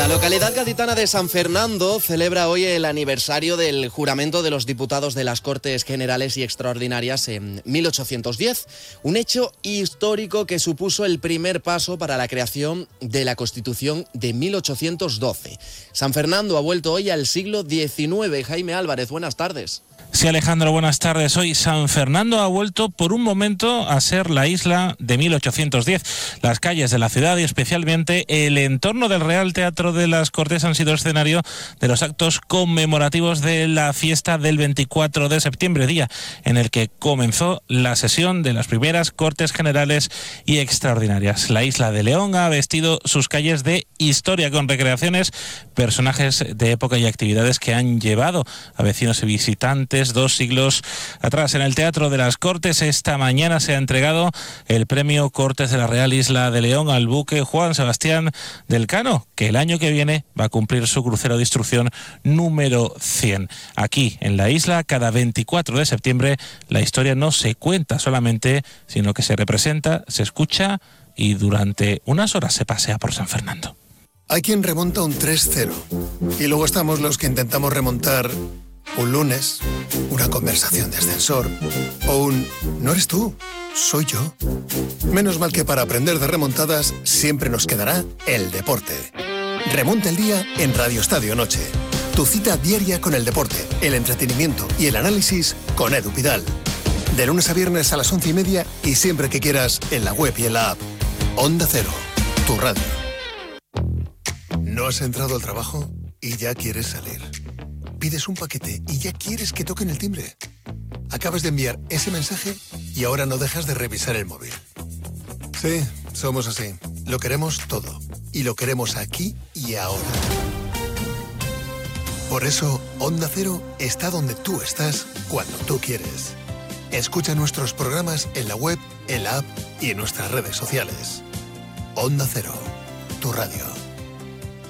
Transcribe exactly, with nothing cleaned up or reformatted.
La localidad gaditana de San Fernando celebra hoy el aniversario del juramento de los diputados de las Cortes Generales y Extraordinarias en mil ochocientos diez, un hecho histórico que supuso el primer paso para la creación de la Constitución de mil ochocientos doce. San Fernando ha vuelto hoy al siglo diecinueve. Jaime Álvarez, buenas tardes. Sí, Alejandro, buenas tardes. Hoy San Fernando ha vuelto por un momento a ser la isla de mil ochocientos diez. Las calles de la ciudad y especialmente el entorno del Real Teatro de las Cortes han sido escenario de los actos conmemorativos de la fiesta del veinticuatro de septiembre, día en el que comenzó la sesión de las primeras Cortes Generales y Extraordinarias. La isla de León ha vestido sus calles de historia con recreaciones, personajes de época y actividades que han llevado a vecinos y visitantes dos siglos atrás. En el Teatro de las Cortes esta mañana se ha entregado el premio Cortes de la Real Isla de León al buque Juan Sebastián del Cano, que el año que viene va a cumplir su crucero de instrucción número cien. Aquí en la isla, cada veinticuatro de septiembre, la historia no se cuenta solamente, sino que se representa, se escucha y durante unas horas se pasea por San Fernando. Hay quien remonta un tres cero y luego estamos los que intentamos remontar un lunes, una conversación de ascensor o un «no eres tú, soy yo». Menos mal que para aprender de remontadas siempre nos quedará el deporte. Remonta el día en Radio Estadio Noche. Tu cita diaria con el deporte, el entretenimiento y el análisis con Edu Pidal. De lunes a viernes a las once y media y siempre que quieras en la web y en la app. Onda Cero, tu radio. ¿No has entrado al trabajo y ya quieres salir? Pides un paquete y ya quieres que toquen el timbre. Acabas de enviar ese mensaje y ahora no dejas de revisar el móvil. Sí, somos así. Lo queremos todo. Y lo queremos aquí y ahora. Por eso, Onda Cero está donde tú estás cuando tú quieres. Escucha nuestros programas en la web, en la app y en nuestras redes sociales. Onda Cero, tu radio.